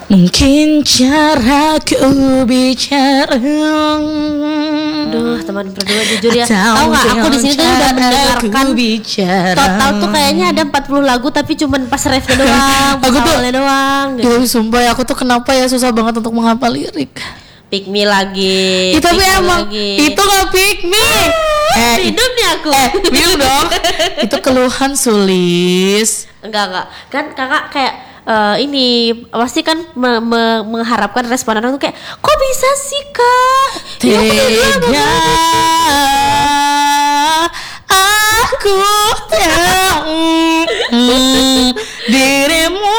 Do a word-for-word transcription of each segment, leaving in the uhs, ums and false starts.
Mungkin cara ku bicara. Duh, teman berdua jujur ya. Tahu nggak? Aku di sini tuh udah mendengarkan total tuh kayaknya ada empat puluh lagu tapi cuman pas refnya doang, pas awalnya doang. Gitu. Duh, sumpah ya, aku tuh kenapa ya susah banget untuk menghafal lirik. Pick me lagi. Ya, tapi emang lagi. Itu gak pick me. Ah, eh, hidup nih aku. Eh, minum dong. Itu keluhan Sulis. Enggak enggak. Kan kakak kayak uh, ini pasti kan me- me- mengharapkan respon orang tuh kayak kok bisa sih kak? Tega aku tahu dirimu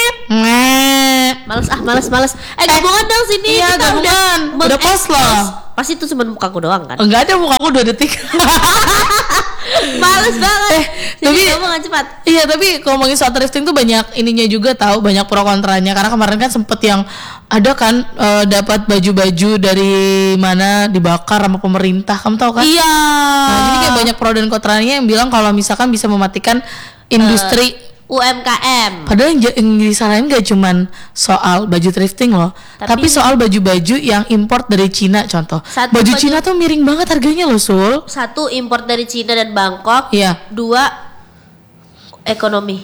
gimana. Males ah, males males. Eh, gabungan dong sini. Iya, kita gabungan. Udah, udah post loh. Pasti itu cuma mukaku doang kan? Enggak ada, mukaku dua detik. Males banget. Eh, tapi gabungan cepat. Iya, tapi ngomongin soal thrifting tuh banyak ininya juga tahu, banyak pro kontranya. Karena kemarin kan sempet yang ada kan uh, dapat baju-baju dari mana dibakar sama pemerintah, kamu tahu kan? Iya. Nah, jadi kayak banyak pro dan kontranya yang bilang kalau misalkan bisa mematikan industri uh, U M K M. Padahal yang, yang disalahin gak cuman soal baju thrifting loh, tapi, tapi soal baju-baju yang import dari Cina contoh. Baju, baju Cina tuh miring banget harganya loh Sul. Satu, import dari Cina dan Bangkok. Iya. Dua, ekonomi.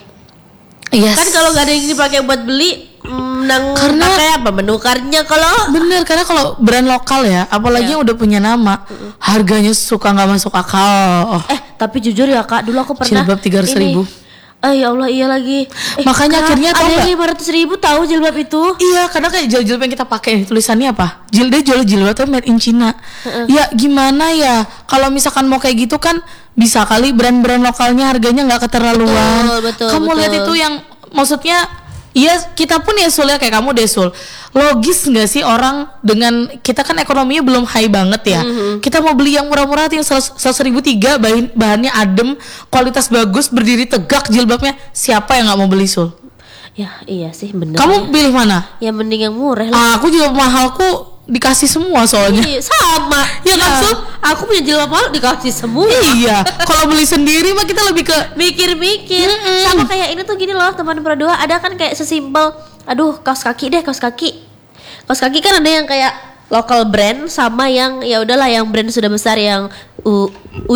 Yes. Kan kalau gak ada yang dipakai buat beli, menang karena pakai apa menukarnya kalau. Bener, karena kalau brand lokal ya, apalagi yeah. yang udah punya nama, uh-uh. harganya suka nggak masuk akal. Oh. Eh tapi jujur ya kak, dulu aku pernah jilbab tiga ratus ribu. Eh ya Allah iya lagi. Eh, Makanya kak, akhirnya ada yang lima ratus ribu tahu jilbab itu. Iya, karena kayak jilbab yang kita pakai tulisannya apa? Jil dia jual jilbab tuh made in China. Uh-uh. Ya gimana ya? Kalau misalkan mau kayak gitu kan bisa kali brand-brand lokalnya harganya nggak keterlaluan. Betul, betul, kamu betul. lihat itu yang maksudnya, iya kita pun ya Sul ya kayak kamu deh Sul. Logis nggak sih orang dengan kita kan ekonominya belum high banget ya. Mm-hmm. Kita mau beli yang murah-murah yang seratus ribu tiga, bahan, bahannya adem, kualitas bagus, berdiri tegak jilbabnya. Siapa yang nggak mau beli Sul? Ya iya sih bener. Kamu ya. pilih mana? Ya mending yang murah lah. Ah, aku juga mahalku dikasih semua soalnya. Iya, sama. Ya, ya kan Sul? Aku punya jilbab mahal dikasih semua. Iya. Kalau beli sendiri mah kita lebih ke mikir-mikir. Mm-mm. Sama kayak ini tuh gini loh teman berdua, ada kan kayak sesimpel aduh kaos kaki deh, kaos kaki. Kaos kaki kan ada yang kayak local brand sama yang ya udahlah yang brand sudah besar yang U,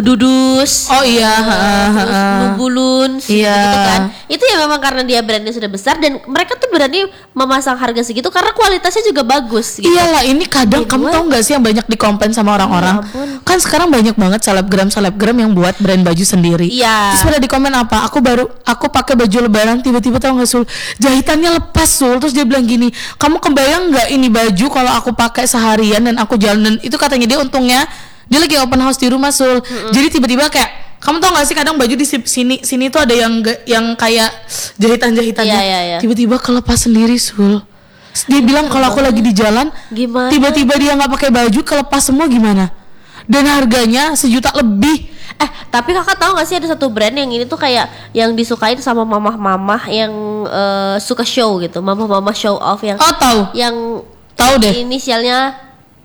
Ududus. Oh iya, uh, terus Nubulun iya. gitu kan. Itu ya memang karena dia brandnya sudah besar dan mereka tuh berani memasang harga segitu karena kualitasnya juga bagus gitu. Iyalah, ini kadang ya, kamu tahu nggak sih yang banyak dikomplain sama orang-orang? Ya, kan sekarang banyak banget selebgram selebgram yang buat brand baju sendiri. Iya. Terus pada di komen apa? Aku baru aku pakai baju lebaran tiba-tiba tahu nggak Sul? Jahitannya lepas Sul. Terus dia bilang gini, kamu kebayang nggak ini baju kalau aku pakai seharian dan aku jalan, dan itu katanya dia untungnya dia lagi open house di rumah Sul. Mm-hmm. Jadi tiba-tiba kayak kamu tau gak sih kadang baju di sini sini tuh ada yang yang kayak jahitan-jahitannya. Yeah, yeah, yeah. Tiba-tiba kelepas sendiri Sul. Dia bilang kalau aku lagi di jalan, gimana? Tiba-tiba dia nggak pakai baju kelepas semua gimana? Dan harganya sejuta lebih. Eh tapi kakak tahu gak sih ada satu brand yang ini tuh kayak yang disukain sama mamah-mamah yang uh, suka show gitu, mamah-mamah show off yang. Oh tahu. Yang tahu deh. Inisialnya.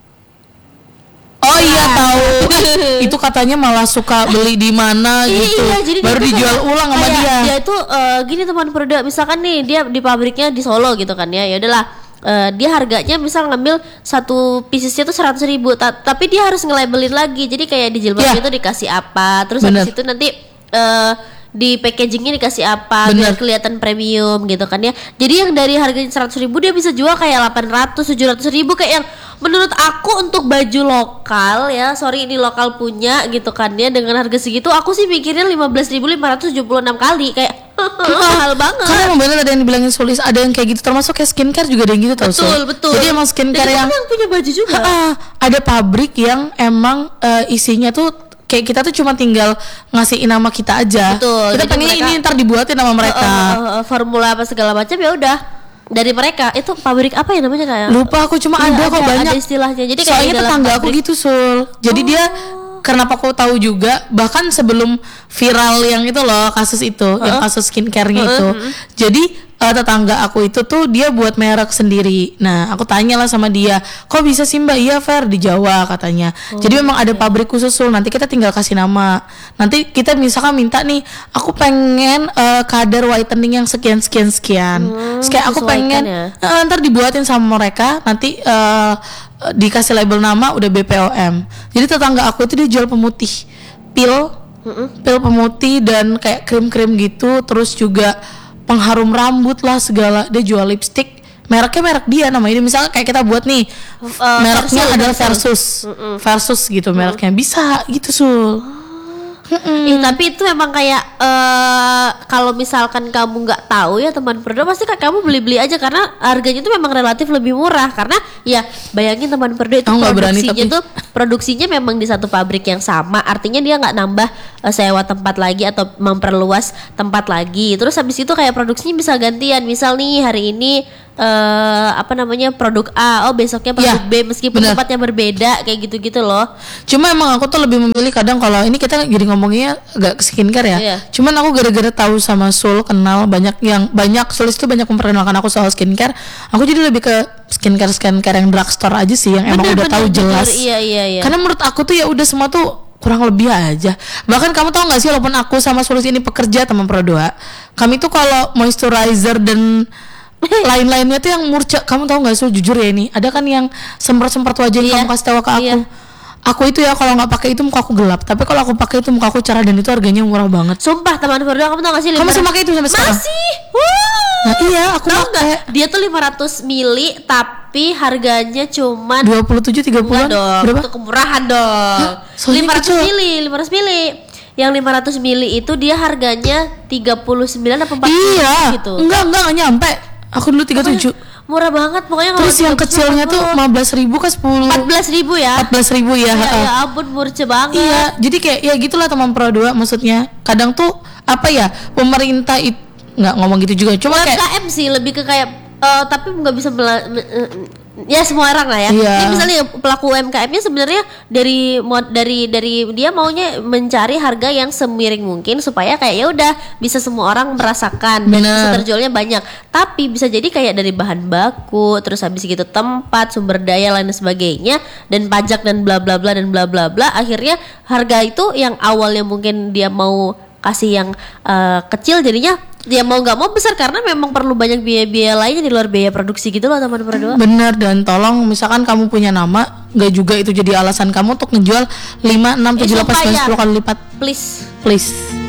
Oh iya tahu. Itu katanya malah suka beli di mana gitu. Iya, jadi baru dijual kayak, ulang sama dia. Dia itu uh, gini teman produk, misalkan nih dia di pabriknya di Solo gitu kan ya. Ya udahlah, uh, dia harganya misal ngambil satu piecesnya tuh seratus ribu, ta- tapi dia harus nge-labelin lagi. Jadi kayak di jilbabnya itu yeah. dikasih apa, terus habis itu nanti uh, di packagingnya dikasih apa biar kelihatan premium gitu kan ya. Jadi yang dari harganya seratus ribu dia bisa jual kayak delapan ratus, tujuh ratus ribu, kayak yang menurut aku untuk baju lokal ya, sorry ini lokal punya gitu kan ya, dengan harga segitu aku sih mikirnya lima belas ribu lima ratus tujuh puluh enam kali kayak mahal banget. Karena emang bener ada yang dibilangin Sulis, ada yang kayak gitu, termasuk kayak skincare juga ada yang gitu tau. Betul, Sul. betul. Jadi emang skincare yang, yang punya baju juga. Ha-ha, ada pabrik yang emang uh, isinya tuh kayak kita tuh cuma tinggal ngasihin nama kita aja. Betul. Kita pengen ini ntar dibuatin sama mereka. Uh, uh, uh, formula apa segala macam ya udah dari mereka. Itu pabrik apa ya namanya kayak? Lupa aku, cuma ya, ada, ada kok banyak. Ada istilahnya. Jadi soalnya tetangga aku gitu Sul. Jadi oh. dia kenapa aku tahu juga bahkan sebelum viral yang itu loh kasus itu, uh-uh. yang kasus skincare-nya uh-uh. itu. Jadi uh, tetangga aku itu tuh dia buat merek sendiri. Nah aku tanya lah sama dia, kok bisa sih mbak? Iya Fer, di Jawa katanya. Oh, jadi memang okay. ada pabrik khusus Sul. Nanti kita tinggal kasih nama. Nanti kita misalkan minta nih, aku pengen uh, kadar whitening yang sekian sekian sekian. Hmm, Terus kayak aku pengen ya? uh, ntar dibuatin sama mereka. Nanti uh, dikasih label nama udah B P O M. Jadi tetangga aku itu dia jual pemutih, pil, mm-mm. pil pemutih dan kayak krim-krim gitu. Terus juga pengharum rambut lah segala. Dia jual lipstick, mereknya merek dia namanya. Misalnya kayak kita buat nih, uh, mereknya versus, adalah versus, versus, versus gitu mereknya. Bisa gitu Sul. Eh, tapi itu memang kayak uh, kalau misalkan kamu nggak tahu ya teman Perdo, pasti kan kamu beli-beli aja karena harganya itu memang relatif lebih murah. Karena ya bayangin teman Perdo itu oh, produksinya berani, tuh produksinya memang di satu pabrik yang sama, artinya dia nggak nambah uh, sewa tempat lagi atau memperluas tempat lagi. Terus habis itu kayak produksinya bisa gantian. Misal nih hari ini Uh, apa namanya produk A, oh besoknya produk ya, B meskipun bener. tempatnya berbeda kayak gitu-gitu loh. Cuma emang aku tuh lebih memilih kadang kalau ini kita jadi ngomongnya agak ke skincare ya. Iya. Cuman aku gara-gara tahu sama Sul, kenal banyak yang banyak Sul itu banyak memperkenalkan aku soal skincare. Aku jadi lebih ke skincare skincare yang drugstore aja sih yang bener, emang udah bener, tahu jelas. Bener, iya, iya, iya. Karena menurut aku tuh ya udah semua tuh kurang lebih aja. Bahkan kamu tahu nggak sih walaupun aku sama Sul ini pekerja teman Prodoa, kami tuh kalau moisturizer dan lain-lainnya tuh yang murca, kamu tahu nggak sih jujur ya ini ada kan yang semprot-semprot wajah yang iya, kamu kasih tahu ke aku. Iya. Aku itu ya kalau nggak pakai itu muka aku gelap, tapi kalau aku pakai itu muka aku cerah dan itu harganya murah banget. Sumpah teman Perdo, kamu tahu nggak sih? Kamu masih pakai itu sampai sekarang? Masih. Wow. Nah, iya aku pakai. Dia tuh lima ratus mili tapi harganya cuma dua puluh tujuh tiga puluh dong. Berapa? Itu kemurahan dong. lima ratus mili, lima ratus mili. Yang lima ratus mili itu dia harganya tiga puluh sembilan apa empat puluh iya, gitu. Enggak, enggak enggak nyampe. Aku dulu tiga puluh tujuh. Murah banget pokoknya. Terus yang kecilnya tuh lima belas ribu ke sepuluh. empat belas ribu ya. empat belas ribu ya. Ya, ya ampun murce banget. Iya, jadi kayak ya gitulah teman Prodoa maksudnya. Kadang tuh apa ya, pemerintah itu nggak ngomong gitu juga. Cuma kayak U M K M sih lebih ke kayak uh, tapi nggak bisa bela- ya semua orang lah ya. Iya. Jadi misalnya pelaku U M K M-nya sebenarnya dari dari dari dia maunya mencari harga yang semiring mungkin supaya kayak ya udah bisa semua orang merasakan dan bisa terjualnya banyak. Tapi bisa jadi kayak dari bahan baku, terus habis gitu tempat, sumber daya lain dan sebagainya dan pajak dan bla bla bla dan bla bla bla. Akhirnya harga itu yang awalnya mungkin dia mau kasih yang uh, kecil jadinya dia mau nggak mau besar karena memang perlu banyak biaya-biaya lainnya di luar biaya produksi gitu loh teman Prodoa. Bener, dan tolong misalkan kamu punya nama nggak juga itu jadi alasan kamu untuk ngejual lima, enam, tujuh, delapan, sembilan, sepuluh kali lipat. Please Please